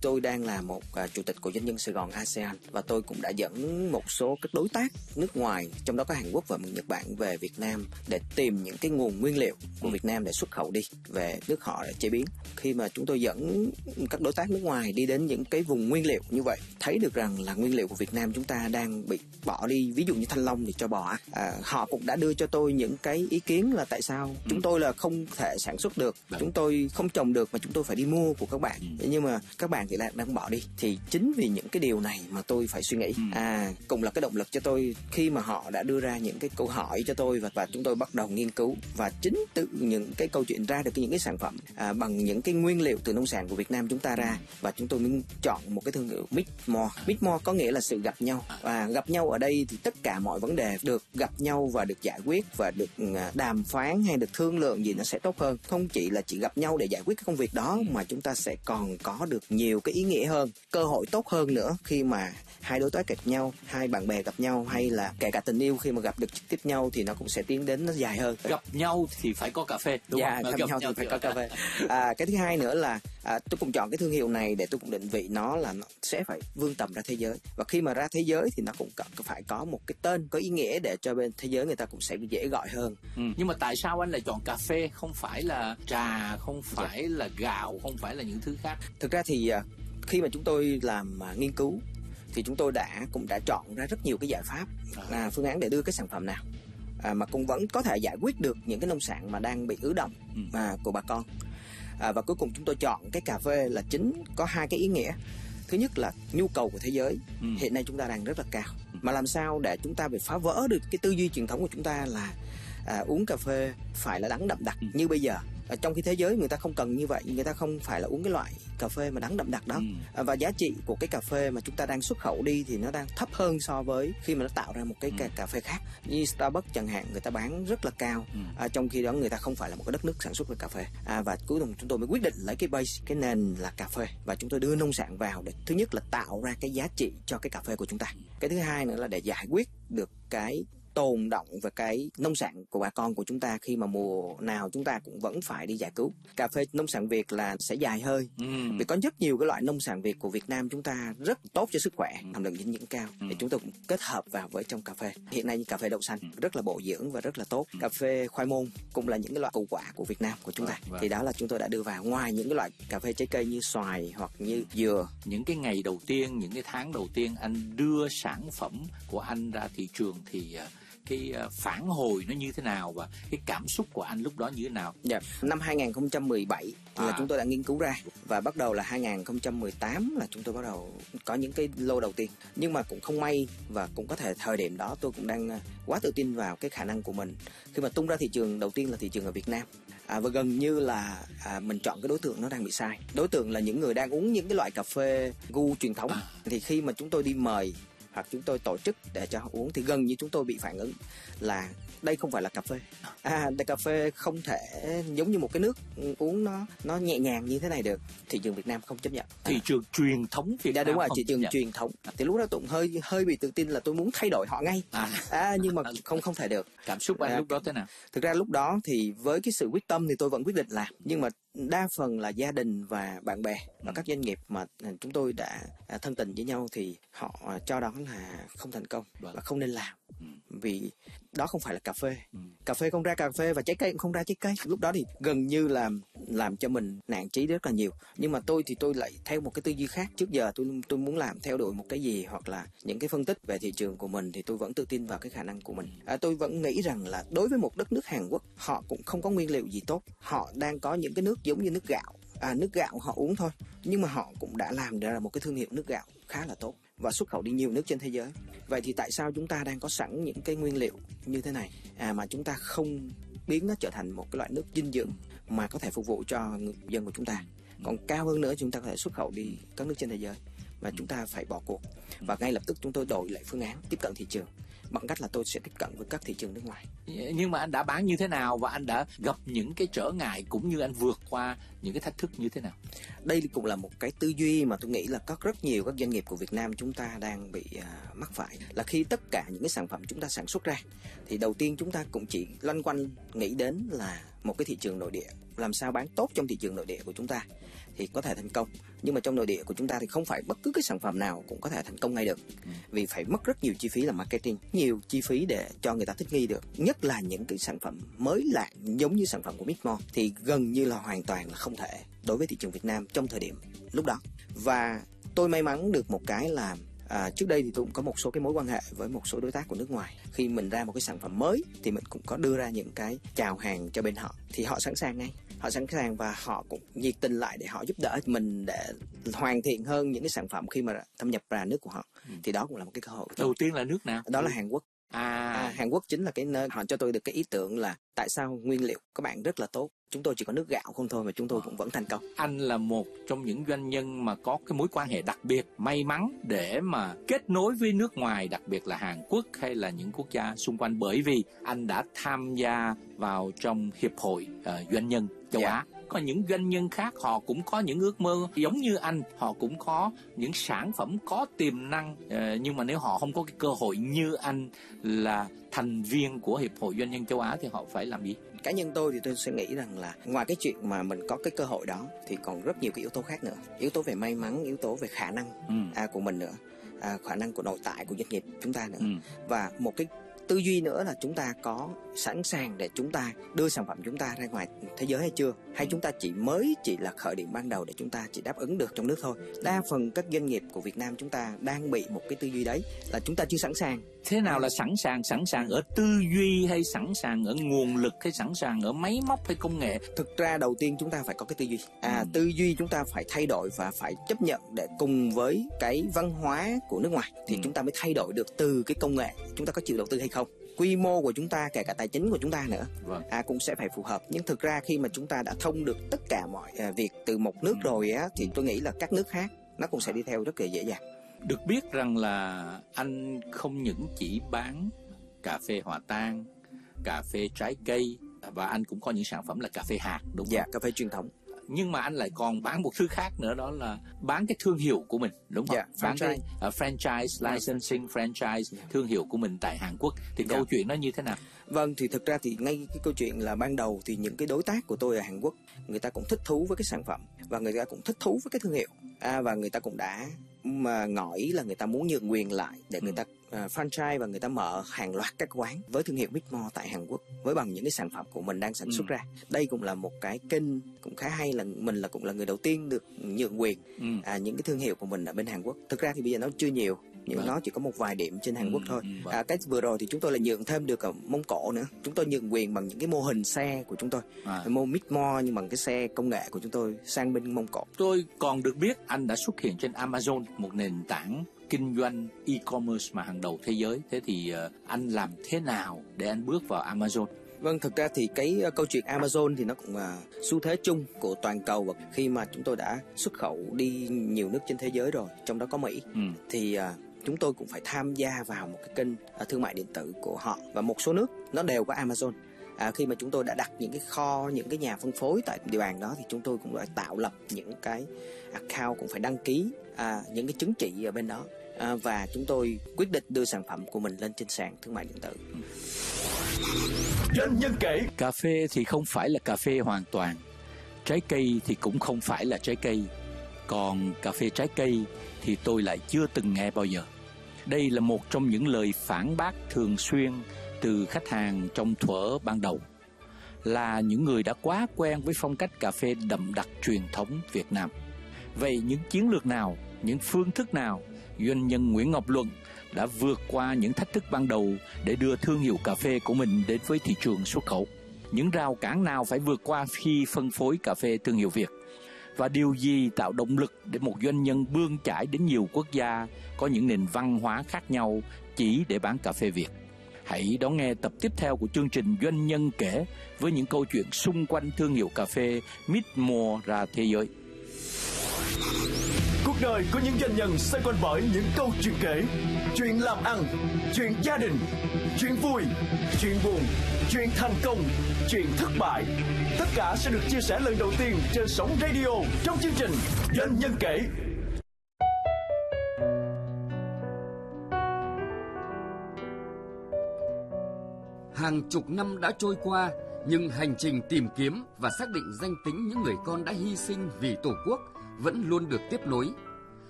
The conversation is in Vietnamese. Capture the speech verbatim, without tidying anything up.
tôi đang là một uh, chủ tịch của doanh nhân Sài Gòn a sê an, và tôi cũng đã dẫn một số các đối tác nước ngoài, trong đó có Hàn Quốc và Nhật Bản, về Việt Nam để tìm những cái nguồn nguyên liệu của Việt Nam để xuất khẩu đi về nước họ để chế biến. Khi mà chúng tôi dẫn các đối tác nước ngoài đi đến những cái vùng nguyên liệu như vậy, thấy được rằng là nguyên liệu của Việt Nam chúng ta đang bị bỏ đi, ví dụ như thanh long thì cho bò. À, họ cũng đã đưa cho tôi những cái ý kiến là tại sao ừ. chúng tôi là không thể sản xuất được, Đấy. chúng tôi không trồng được mà chúng tôi phải đi mua của các bạn. Ừ. Nhưng mà các bạn thì lại đang bỏ đi. Thì chính vì những cái điều này mà tôi phải suy nghĩ. Ừ. À, cùng là cái động lực cho tôi khi mà họ đã đưa ra những cái câu hỏi cho tôi, và, và chúng tôi bắt đầu nghiên cứu, và chính từ những cái câu chuyện ra được những cái sản phẩm à, bằng những cái nguyên liệu từ nông sản của Việt Nam chúng ta ra, và chúng tôi mới chọn một cái thương hiệu Mix More. Mix More có nghĩa là sự gặp nhau, và gặp nhau ở đây thì tất cả mọi vấn đề được gặp nhau và được giải quyết và được đàm phán hay được thương lượng gì nó sẽ tốt hơn. Không chỉ là chỉ gặp nhau để giải quyết cái công việc đó, mà chúng ta sẽ còn có được nhiều cái ý nghĩa hơn, cơ hội tốt hơn nữa khi mà hai đối tác gặp nhau, hai bạn bè gặp nhau, hay là kể cả tình yêu khi mà gặp được trực tiếp nhau thì nó cũng sẽ tiến đến nó dài hơn. Gặp nhau thì phải có cà phê, đúng dạ, không? Gặp, gặp nhau thì phải có cà phê. À, cái thứ hai nữa là à, tôi cũng chọn cái thương hiệu này để tôi cũng định vị nó là nó sẽ phải vươn tầm ra thế giới, và khi mà ra thế giới thì nó cũng phải có một cái tên có ý nghĩa để cho bên thế giới người ta cũng sẽ dễ gọi hơn. Ừ. Nhưng mà tại sao anh lại chọn cà phê, không phải là trà, không phải dạ. là gạo, không phải là những thứ khác? Thực ra thì khi mà chúng tôi làm nghiên cứu thì chúng tôi đã cũng đã chọn ra rất nhiều cái giải pháp, là phương án để đưa cái sản phẩm nào à, mà cũng vẫn có thể giải quyết được những cái nông sản mà đang bị ứ động ừ. à, của bà con. À, và cuối cùng chúng tôi chọn cái cà phê là chính có hai cái ý nghĩa. Thứ nhất là nhu cầu của thế giới ừ. hiện nay chúng ta đang rất là cao, ừ. mà làm sao để chúng ta phải phá vỡ được cái tư duy truyền thống của chúng ta là à, uống cà phê phải là đắng đậm đặc ừ. như bây giờ. Ở trong khi thế giới người ta không cần như vậy, người ta không phải là uống cái loại cà phê mà đắng đậm đặc đó. ừ. à, và giá trị của cái cà phê mà chúng ta đang xuất khẩu đi thì nó đang thấp hơn so với khi mà nó tạo ra một cái ừ. cà phê khác như Starbucks chẳng hạn, người ta bán rất là cao. ừ. à, trong khi đó người ta không phải là một cái đất nước sản xuất về cà phê. à, và cuối cùng chúng tôi mới quyết định lấy cái base, cái nền là cà phê, và chúng tôi đưa nông sản vào để thứ nhất là tạo ra cái giá trị cho cái cà phê của chúng ta, cái thứ hai nữa là để giải quyết được cái tồn động về cái nông sản của bà con của chúng ta khi mà mùa nào chúng ta cũng vẫn phải đi giải cứu. Cà phê nông sản Việt là sẽ dài hơi ừ. vì có rất nhiều cái loại nông sản Việt của Việt Nam chúng ta rất tốt cho sức khỏe, hàm lượng dinh dưỡng cao, ừ. thì chúng tôi cũng kết hợp vào với trong cà phê. Hiện nay như cà phê đậu xanh rất là bổ dưỡng và rất là tốt. Cà phê khoai môn cũng là những cái loại củ quả của Việt Nam của chúng ta. Vâng, vâng. Thì đó là chúng tôi đã đưa vào, ngoài những cái loại cà phê trái cây như xoài hoặc như dừa. Những cái ngày đầu tiên, những cái tháng đầu tiên anh đưa sản phẩm của anh ra thị trường thì cái phản hồi nó như thế nào, và cái cảm xúc của anh lúc đó như thế nào? Dạ, năm hai không một bảy à. là chúng tôi đã nghiên cứu ra, và bắt đầu là hai không một tám là chúng tôi bắt đầu có những cái lô đầu tiên. Nhưng mà cũng không may, và cũng có thể thời điểm đó tôi cũng đang quá tự tin vào cái khả năng của mình khi mà tung ra thị trường đầu tiên là thị trường ở Việt Nam. À, và gần như là à, mình chọn cái đối tượng nó đang bị sai. Đối tượng là những người đang uống những cái loại cà phê gu truyền thống. à. Thì khi mà chúng tôi đi mời hoặc chúng tôi tổ chức để cho họ uống thì gần như chúng tôi bị phản ứng là đây không phải là cà phê. À, đây cà phê không thể giống như một cái nước uống nó nó nhẹ nhàng như thế này được. Thị trường Việt Nam không chấp nhận. Thị à. trường truyền thống Việt Nam. Đúng rồi, thị trường nhận. truyền thống. Thì lúc đó tôi cũng hơi hơi bị tự tin là tôi muốn thay đổi họ ngay. À, à nhưng mà không không thể được. Cảm xúc anh à, lúc đó thế nào? Thực ra lúc đó thì với cái sự quyết tâm thì tôi vẫn quyết định làm, nhưng mà đa phần là gia đình và bạn bè và các doanh nghiệp mà chúng tôi đã thân tình với nhau thì họ cho đó là không thành công và không nên làm. Ừ. Vì đó không phải là cà phê. ừ. Cà phê không ra cà phê và trái cây cũng không ra trái cây. Lúc đó thì gần như là làm cho mình nản chí rất là nhiều. Nhưng mà tôi thì tôi lại theo một cái tư duy khác. Trước giờ tôi tôi muốn làm theo đuổi một cái gì, hoặc là những cái phân tích về thị trường của mình thì tôi vẫn tự tin vào cái khả năng của mình. à, Tôi vẫn nghĩ rằng là đối với một đất nước Hàn Quốc, họ cũng không có nguyên liệu gì tốt. Họ đang có những cái nước giống như nước gạo. À, nước gạo họ uống thôi, nhưng mà họ cũng đã làm ra một cái thương hiệu nước gạo khá là tốt và xuất khẩu đi nhiều nước trên thế giới. Vậy thì tại sao chúng ta đang có sẵn những cái nguyên liệu như thế này à, mà chúng ta không biến nó trở thành một cái loại nước dinh dưỡng mà có thể phục vụ cho người dân của chúng ta? Còn cao hơn nữa, chúng ta có thể xuất khẩu đi các nước trên thế giới. Và chúng ta phải bỏ cuộc, và ngay lập tức chúng tôi đổi lại phương án tiếp cận thị trường bằng cách là tôi sẽ tiếp cận với các thị trường nước ngoài. Nhưng mà anh đã bán như thế nào, và anh đã gặp những cái trở ngại cũng như anh vượt qua những cái thách thức như thế nào? Đây cũng là một cái tư duy mà tôi nghĩ là có rất nhiều các doanh nghiệp của Việt Nam chúng ta đang bị uh, mắc phải, là khi tất cả những cái sản phẩm chúng ta sản xuất ra thì đầu tiên chúng ta cũng chỉ loanh quanh nghĩ đến là một cái thị trường nội địa, làm sao bán tốt trong thị trường nội địa của chúng ta. thì có thể thành công. Nhưng mà trong nội địa của chúng ta thì không phải bất cứ cái sản phẩm nào cũng có thể thành công ngay được, vì phải mất rất nhiều chi phí là marketing, nhiều chi phí để cho người ta thích nghi được. Nhất là những cái sản phẩm mới lạ giống như sản phẩm của Mixmore thì gần như là hoàn toàn là không thể đối với thị trường Việt Nam trong thời điểm lúc đó. Và tôi may mắn được một cái là À, trước đây thì tôi cũng có một số cái mối quan hệ với một số đối tác của nước ngoài. Khi mình ra một cái sản phẩm mới thì mình cũng có đưa ra những cái chào hàng cho bên họ, thì họ sẵn sàng ngay, họ sẵn sàng và họ cũng nhiệt tình lại để họ giúp đỡ mình để hoàn thiện hơn những cái sản phẩm khi mà thâm nhập vào nước của họ. Ừ. Thì đó cũng là một cái cơ hội. Đầu tiên là nước nào? Đó là Hàn Quốc. À. à Hàn Quốc chính là cái nơi họ cho tôi được cái ý tưởng là tại sao nguyên liệu các bạn rất là tốt, chúng tôi chỉ có nước gạo không thôi mà chúng tôi cũng vẫn thành công. Anh là một trong những doanh nhân mà có cái mối quan hệ đặc biệt may mắn để mà kết nối với nước ngoài, đặc biệt là Hàn Quốc hay là những quốc gia xung quanh, bởi vì anh đã tham gia vào trong hiệp hội uh, doanh nhân châu yeah. Á. Có những doanh nhân khác họ cũng có những ước mơ giống như anh, họ cũng có những sản phẩm có tiềm năng, uh, nhưng mà nếu họ không có cái cơ hội như anh là thành viên của hiệp hội doanh nhân châu Á thì họ phải làm gì? Cá nhân tôi thì tôi sẽ nghĩ rằng là ngoài cái chuyện mà mình có cái cơ hội đó thì còn rất nhiều cái yếu tố khác nữa, yếu tố về may mắn, yếu tố về khả năng ừ. à, của mình nữa, à, khả năng của nội tại của doanh nghiệp chúng ta nữa, ừ. và một cái tư duy nữa là chúng ta có sẵn sàng để chúng ta đưa sản phẩm chúng ta ra ngoài thế giới hay chưa, hay chúng ta chỉ mới chỉ là khởi điểm ban đầu để chúng ta chỉ đáp ứng được trong nước thôi. Đa phần các doanh nghiệp của Việt Nam chúng ta đang bị một cái tư duy đấy là chúng ta chưa sẵn sàng. Thế nào là sẵn sàng? Sẵn sàng ở tư duy hay sẵn sàng ở nguồn lực hay sẵn sàng ở máy móc hay công nghệ? Thực ra đầu tiên chúng ta phải có cái tư duy. À, ừ. Tư duy chúng ta phải thay đổi và phải chấp nhận để cùng với cái văn hóa của nước ngoài thì ừ. chúng ta mới thay đổi được từ cái công nghệ. Chúng ta có chịu đầu tư hay không? Quy mô của chúng ta, kể cả tài chính của chúng ta nữa, vâng. à, cũng sẽ phải phù hợp. Nhưng thực ra khi mà chúng ta đã thông được tất cả mọi à, việc từ một nước ừ. rồi á, thì tôi nghĩ là các nước khác nó cũng sẽ đi theo rất là dễ dàng. Được biết rằng là anh không những chỉ bán cà phê hòa tan, cà phê trái cây, và anh cũng có những sản phẩm là cà phê hạt, đúng không? Dạ, cà phê truyền thống. Nhưng mà anh lại còn bán một thứ khác nữa, đó là bán cái thương hiệu của mình, đúng không? Yeah, bán franchise. cái uh, franchise, licensing franchise, yeah. thương hiệu của mình tại Hàn Quốc. Thì yeah. câu chuyện nó như thế nào? Vâng, thì thực ra thì ngay cái câu chuyện là ban đầu thì những cái đối tác của tôi ở Hàn Quốc, người ta cũng thích thú với cái sản phẩm và người ta cũng thích thú với cái thương hiệu, à, và người ta cũng đã mà ngỏ ý là người ta muốn nhượng quyền lại để người ta uh, franchise và người ta mở hàng loạt các quán với thương hiệu Mixmore tại Hàn Quốc với bằng những cái sản phẩm của mình đang sản xuất ừ. ra. Đây cũng là một cái kênh cũng khá hay, là mình là cũng là người đầu tiên được nhượng quyền ừ. à, những cái thương hiệu của mình ở bên Hàn Quốc. Thực ra thì bây giờ nó chưa nhiều, nhưng vâng. nó chỉ có một vài điểm trên Hàn ừ, Quốc thôi. Vâng. À, cái vừa rồi thì chúng tôi là nhượng thêm được ở Mông Cổ nữa. Chúng tôi nhượng quyền bằng những cái mô hình xe của chúng tôi, à. mô Mixmore nhưng bằng cái xe công nghệ của chúng tôi sang bên Mông Cổ. Tôi còn được biết anh đã xuất hiện trên Amazon, một nền tảng kinh doanh e-commerce mà hàng đầu thế giới. Thế thì uh, anh làm thế nào để anh bước vào Amazon? Vâng, thực ra thì cái uh, câu chuyện Amazon thì nó cũng là uh, xu thế chung của toàn cầu, và khi mà chúng tôi đã xuất khẩu đi nhiều nước trên thế giới rồi, trong đó có Mỹ, ừ. thì uh, chúng tôi cũng phải tham gia vào một cái kênh uh, thương mại điện tử của họ, và một số nước nó đều có Amazon. À, khi mà chúng tôi đã đặt những cái kho, những cái nhà phân phối tại địa bàn đó thì chúng tôi cũng đã tạo lập những cái account, cũng phải đăng ký à, những cái chứng chỉ ở bên đó, à, và chúng tôi quyết định đưa sản phẩm của mình lên trên sàn thương mại điện tử. Doanh nhân kể, cà phê thì không phải là cà phê hoàn toàn, trái cây thì cũng không phải là trái cây, còn cà phê trái cây thì tôi lại chưa từng nghe bao giờ. Đây là một trong những lời phản bác thường xuyên từ khách hàng trong thuở ban đầu, là những người đã quá quen với phong cách cà phê đậm đặc truyền thống Việt Nam. Vậy những chiến lược nào, những phương thức nào doanh nhân Nguyễn Ngọc Luận đã vượt qua những thách thức ban đầu để đưa thương hiệu cà phê của mình đến với thị trường xuất khẩu? Những rào cản nào phải vượt qua khi phân phối cà phê thương hiệu Việt? Và điều gì tạo động lực để một doanh nhân bươn chải đến nhiều quốc gia có những nền văn hóa khác nhau chỉ để bán cà phê Việt? Hãy đón nghe tập tiếp theo của chương trình Doanh nhân kể với những câu chuyện xung quanh thương hiệu cà phê Mixmore ra thế giới. Cuộc đời của những doanh nhân xoay quanh bởi những câu chuyện kể, chuyện làm ăn, chuyện gia đình, chuyện vui, chuyện buồn, chuyện thành công, chuyện thất bại. Tất cả sẽ được chia sẻ lần đầu tiên trên sóng radio trong chương trình Doanh nhân kể. Hàng chục năm đã trôi qua, Nhưng hành trình tìm kiếm và xác định danh tính những người con đã hy sinh vì Tổ quốc vẫn luôn được tiếp nối